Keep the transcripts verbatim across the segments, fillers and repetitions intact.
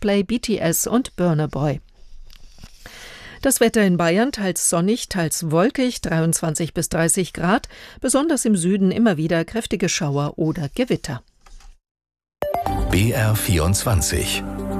Coldplay, B T S und Burna Boy. Das Wetter in Bayern teils sonnig, teils wolkig, dreiundzwanzig bis dreißig Grad, besonders im Süden immer wieder kräftige Schauer oder Gewitter. B R vierundzwanzig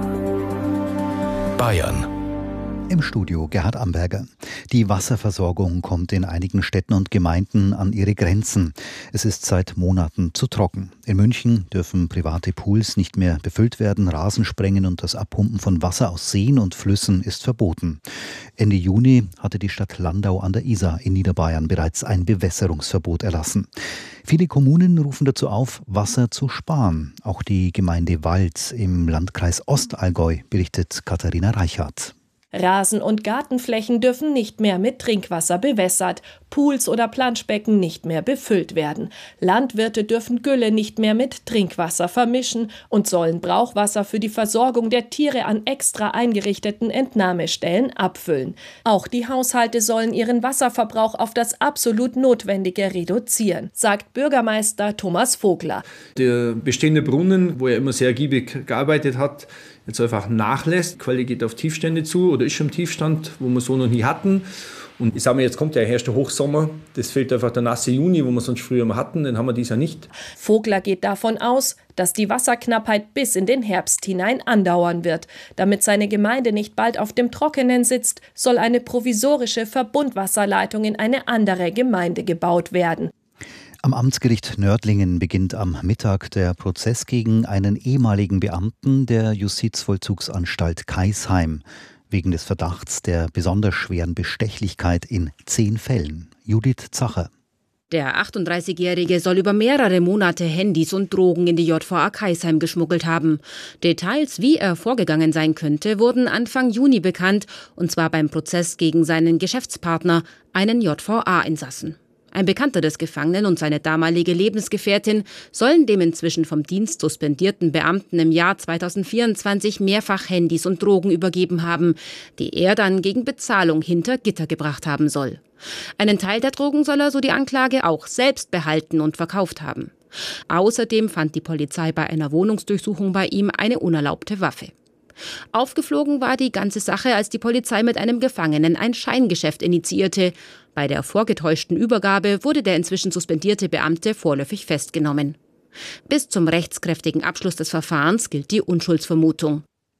Bayern. Im Studio Gerhard Amberger. Die Wasserversorgung kommt in einigen Städten und Gemeinden an ihre Grenzen. Es ist seit Monaten zu trocken. In München dürfen private Pools nicht mehr befüllt werden, Rasensprengen und das Abpumpen von Wasser aus Seen und Flüssen ist verboten. Ende Juni hatte die Stadt Landau an der Isar in Niederbayern bereits ein Bewässerungsverbot erlassen. Viele Kommunen rufen dazu auf, Wasser zu sparen. Auch die Gemeinde Wald im Landkreis Ostallgäu, berichtet Katharina Reichhardt. Rasen- und Gartenflächen dürfen nicht mehr mit Trinkwasser bewässert, Pools oder Planschbecken nicht mehr befüllt werden. Landwirte dürfen Gülle nicht mehr mit Trinkwasser vermischen und sollen Brauchwasser für die Versorgung der Tiere an extra eingerichteten Entnahmestellen abfüllen. Auch die Haushalte sollen ihren Wasserverbrauch auf das absolut Notwendige reduzieren, sagt Bürgermeister Thomas Vogler. Der bestehende Brunnen, wo er immer sehr ergiebig gearbeitet hat, jetzt einfach nachlässt. Die Quelle geht auf Tiefstände zu oder ist schon im Tiefstand, wo wir so noch nie hatten. Und ich sage mal, jetzt kommt der erste Hochsommer. Das fehlt einfach der nasse Juni, wo wir sonst früher mal hatten. Den haben wir dieses Jahr nicht. Vogler geht davon aus, dass die Wasserknappheit bis in den Herbst hinein andauern wird. Damit seine Gemeinde nicht bald auf dem Trockenen sitzt, soll eine provisorische Verbundwasserleitung in eine andere Gemeinde gebaut werden. Am Amtsgericht Nördlingen beginnt am Mittag der Prozess gegen einen ehemaligen Beamten der Justizvollzugsanstalt Kaisheim wegen des Verdachts der besonders schweren Bestechlichkeit in zehn Fällen. Judith Zacher. Der achtunddreißigjährige soll über mehrere Monate Handys und Drogen in die J V A Kaisheim geschmuggelt haben. Details, wie er vorgegangen sein könnte, wurden Anfang Juni bekannt, und zwar beim Prozess gegen seinen Geschäftspartner, einen J V A-Insassen. Ein Bekannter des Gefangenen und seine damalige Lebensgefährtin sollen dem inzwischen vom Dienst suspendierten Beamten im Jahr zweitausendvierundzwanzig mehrfach Handys und Drogen übergeben haben, die er dann gegen Bezahlung hinter Gitter gebracht haben soll. Einen Teil der Drogen soll er, so die Anklage, auch selbst behalten und verkauft haben. Außerdem fand die Polizei bei einer Wohnungsdurchsuchung bei ihm eine unerlaubte Waffe. Aufgeflogen war die ganze Sache, als die Polizei mit einem Gefangenen ein Scheingeschäft initiierte. Bei der vorgetäuschten Übergabe wurde der inzwischen suspendierte Beamte vorläufig festgenommen. Bis zum rechtskräftigen Abschluss des Verfahrens gilt die Unschuldsvermutung.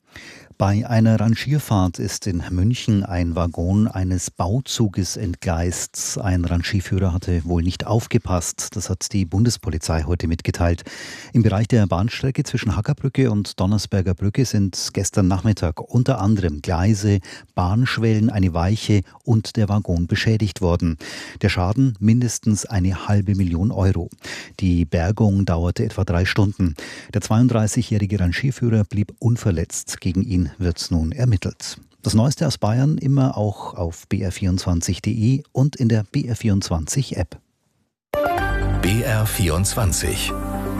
Bei einer Rangierfahrt ist in München ein Waggon eines Bauzuges entgleist. Ein Rangierführer hatte wohl nicht aufgepasst. Das hat die Bundespolizei heute mitgeteilt. Im Bereich der Bahnstrecke zwischen Hackerbrücke und Donnersberger Brücke sind gestern Nachmittag unter anderem Gleise, Bahnschwellen, eine Weiche und der Waggon beschädigt worden. Der Schaden mindestens eine halbe Million Euro. Die Bergung dauerte etwa drei Stunden. Der zweiunddreißigjährige Rangierführer blieb unverletzt. Gegen ihn wird nun ermittelt. Das Neueste aus Bayern immer auch auf b r vierundzwanzig punkt d e und in der B R vierundzwanzig App. B R vierundzwanzig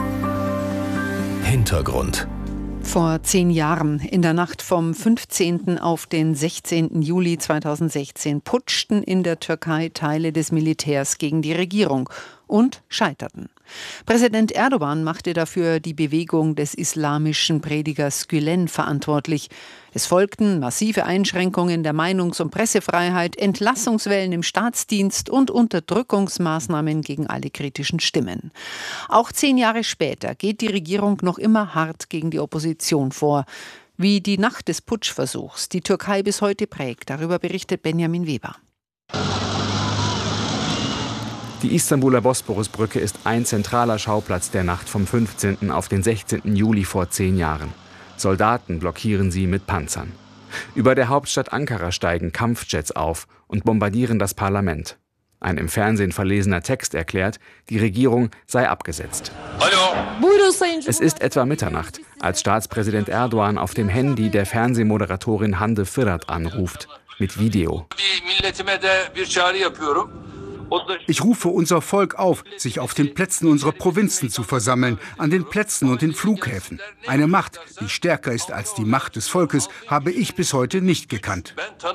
Hintergrund. Vor zehn Jahren, in der Nacht vom fünfzehnten auf den sechzehnten Juli zweitausendsechzehn, putschten in der Türkei Teile des Militärs gegen die Regierung und scheiterten. Präsident Erdogan machte dafür die Bewegung des islamischen Predigers Gülen verantwortlich. Es folgten massive Einschränkungen der Meinungs- und Pressefreiheit, Entlassungswellen im Staatsdienst und Unterdrückungsmaßnahmen gegen alle kritischen Stimmen. Auch zehn Jahre später geht die Regierung noch immer hart gegen die Opposition vor. Wie die Nacht des Putschversuchs die Türkei bis heute prägt, darüber berichtet Benjamin Weber. Die Istanbuler Bosporusbrücke ist ein zentraler Schauplatz der Nacht vom fünfzehnten auf den sechzehnten Juli vor zehn Jahren. Soldaten blockieren sie mit Panzern. Über der Hauptstadt Ankara steigen Kampfjets auf und bombardieren das Parlament. Ein im Fernsehen verlesener Text erklärt, die Regierung sei abgesetzt. Hallo. Es ist etwa Mitternacht, als Staatspräsident Erdogan auf dem Handy der Fernsehmoderatorin Hande Fırat anruft, mit Video. Ich rufe unser Volk auf, sich auf den Plätzen unserer Provinzen zu versammeln, an den Plätzen und den Flughäfen. Eine Macht, die stärker ist als die Macht des Volkes, habe ich bis heute nicht gekannt.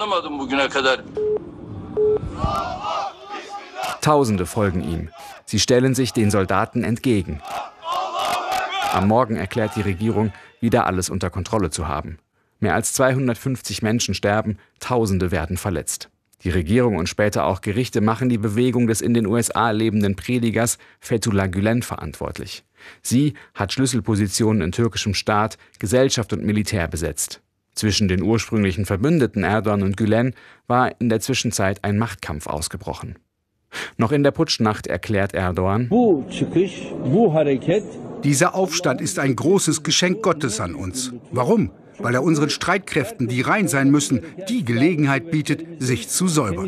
Tausende folgen ihm. Sie stellen sich den Soldaten entgegen. Am Morgen erklärt die Regierung, wieder alles unter Kontrolle zu haben. Mehr als zweihundertfünfzig Menschen sterben, Tausende werden verletzt. Die Regierung und später auch Gerichte machen die Bewegung des in den U S A lebenden Predigers Fethullah Gülen verantwortlich. Sie hat Schlüsselpositionen in türkischem Staat, Gesellschaft und Militär besetzt. Zwischen den ursprünglichen Verbündeten Erdogan und Gülen war in der Zwischenzeit ein Machtkampf ausgebrochen. Noch in der Putschnacht erklärt Erdogan: Dieser Aufstand ist ein großes Geschenk Gottes an uns. Warum? Weil er unseren Streitkräften, die rein sein müssen, die Gelegenheit bietet, sich zu säubern.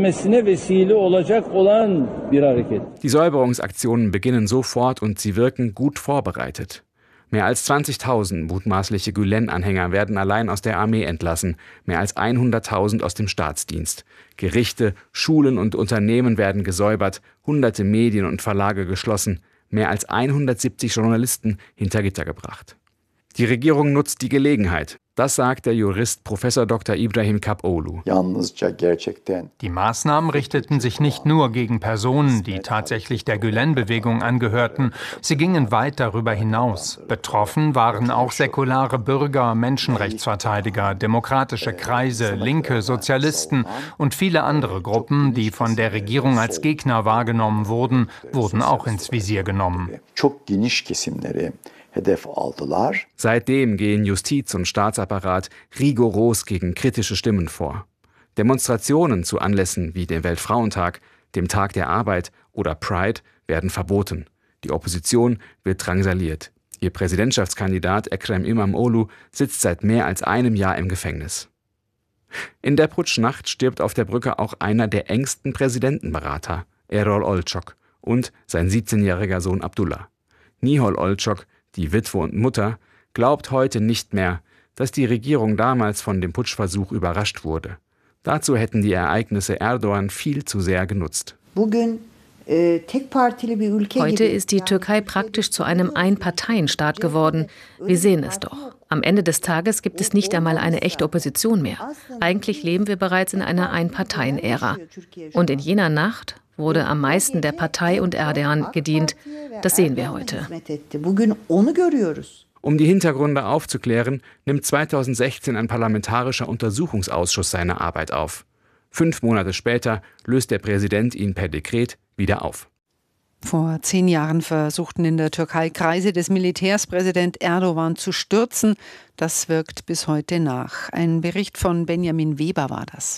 Die Säuberungsaktionen beginnen sofort und sie wirken gut vorbereitet. Mehr als zwanzigtausend mutmaßliche Gülen-Anhänger werden allein aus der Armee entlassen, mehr als hunderttausend aus dem Staatsdienst. Gerichte, Schulen und Unternehmen werden gesäubert, hunderte Medien und Verlage geschlossen, mehr als hundertsiebzig Journalisten hinter Gitter gebracht. Die Regierung nutzt die Gelegenheit. Das sagt der Jurist Professor Doktor Ibrahim Kapoğlu. Die Maßnahmen richteten sich nicht nur gegen Personen, die tatsächlich der Gülen-Bewegung angehörten. Sie gingen weit darüber hinaus. Betroffen waren auch säkulare Bürger, Menschenrechtsverteidiger, demokratische Kreise, Linke, Sozialisten und viele andere Gruppen, die von der Regierung als Gegner wahrgenommen wurden, wurden auch ins Visier genommen. Seitdem gehen Justiz und Staatsapparat rigoros gegen kritische Stimmen vor. Demonstrationen zu Anlässen wie dem Weltfrauentag, dem Tag der Arbeit oder Pride werden verboten. Die Opposition wird drangsaliert. Ihr Präsidentschaftskandidat Ekrem İmamoğlu sitzt seit mehr als einem Jahr im Gefängnis. In der Putschnacht stirbt auf der Brücke auch einer der engsten Präsidentenberater, Erol Olcok, und sein siebzehnjähriger Sohn Abdullah. Nihol Olcok, die Witwe und Mutter, glaubt heute nicht mehr, dass die Regierung damals von dem Putschversuch überrascht wurde. Dazu hätten die Ereignisse Erdogan viel zu sehr genutzt. Heute ist die Türkei praktisch zu einem Einparteienstaat geworden. Wir sehen es doch. Am Ende des Tages gibt es nicht einmal eine echte Opposition mehr. Eigentlich leben wir bereits in einer Einparteien-Ära. Und in jener Nacht wurde am meisten der Partei und Erdogan gedient. Das sehen wir heute. Um die Hintergründe aufzuklären, nimmt zweitausendsechzehn ein parlamentarischer Untersuchungsausschuss seine Arbeit auf. Fünf Monate später löst der Präsident ihn per Dekret wieder auf. Vor zehn Jahren versuchten in der Türkei Kreise des Militärs Präsident Erdogan zu stürzen. Das wirkt bis heute nach. Ein Bericht von Benjamin Weber war das.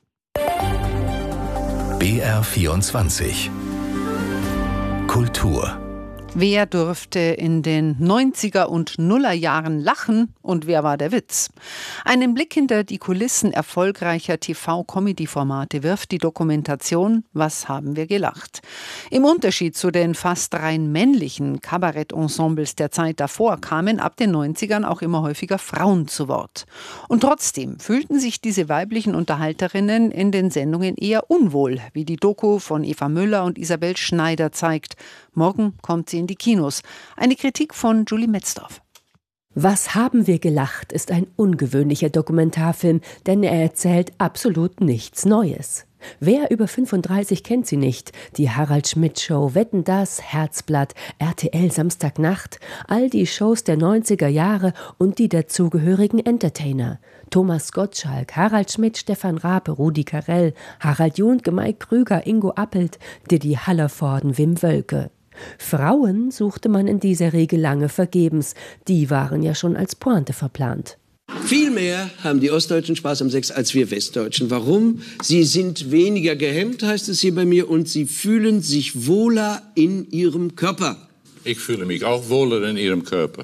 B R vierundzwanzig Kultur. Wer durfte in den neunziger und Nullerjahren lachen und wer war der Witz? Einen Blick hinter die Kulissen erfolgreicher T V-Comedy-Formate wirft die Dokumentation »Was haben wir gelacht?». Im Unterschied zu den fast rein männlichen Kabarett-Ensembles der Zeit davor kamen ab den neunzigern auch immer häufiger Frauen zu Wort. Und trotzdem fühlten sich diese weiblichen Unterhalterinnen in den Sendungen eher unwohl, wie die Doku von Eva Müller und Isabel Schneider zeigt. Morgen kommt sie in die Kinos. Eine Kritik von Julie Metzdorf. »Was haben wir gelacht« ist ein ungewöhnlicher Dokumentarfilm, denn er erzählt absolut nichts Neues. Wer über fünfunddreißig kennt sie nicht? Die Harald-Schmidt-Show, Wetten, dass, Herzblatt, R T L Samstagnacht, all die Shows der neunziger Jahre und die dazugehörigen Entertainer. Thomas Gottschalk, Harald Schmidt, Stefan Rape, Rudi Carrell, Harald Juhnke, Mike Krüger, Ingo Appelt, Didi Hallervorden, Wim Wölke. Frauen suchte man in dieser Regel lange vergebens. Die waren ja schon als Pointe verplant. Viel mehr haben die Ostdeutschen Spaß am Sex als wir Westdeutschen. Warum? Sie sind weniger gehemmt, heißt es hier bei mir, und sie fühlen sich wohler in ihrem Körper. Ich fühle mich auch wohler in ihrem Körper.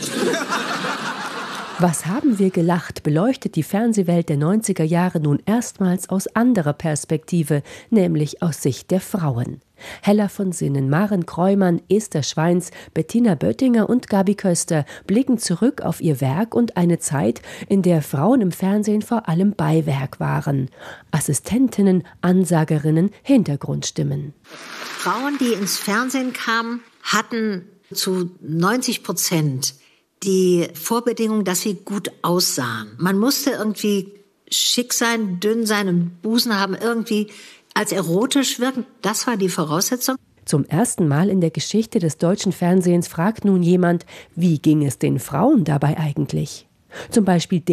Was haben wir gelacht, beleuchtet die Fernsehwelt der neunziger Jahre nun erstmals aus anderer Perspektive, nämlich aus Sicht der Frauen. Hella von Sinnen, Maren Kreumann, Esther Schweins, Bettina Böttinger und Gabi Köster blicken zurück auf ihr Werk und eine Zeit, in der Frauen im Fernsehen vor allem Beiwerk waren. Assistentinnen, Ansagerinnen, Hintergrundstimmen. Frauen, die ins Fernsehen kamen, hatten zu neunzig Prozent die Vorbedingung, dass sie gut aussahen. Man musste irgendwie schick sein, dünn sein und Busen haben, irgendwie als erotisch wirken. Das war die Voraussetzung. Zum ersten Mal in der Geschichte des deutschen Fernsehens fragt nun jemand, wie ging es den Frauen dabei eigentlich? Zum Beispiel